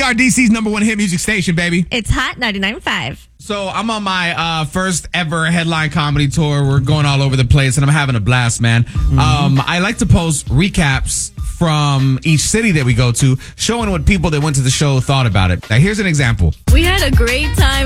are DC's number one hit music station, baby. It's Hot 99.5. So I'm on my first ever headline comedy tour. We're going all over the place, and I'm having a blast, man. I like to post recaps from each city that we go to, showing what people that went to the show thought about it. Now, here's an example. We had a great time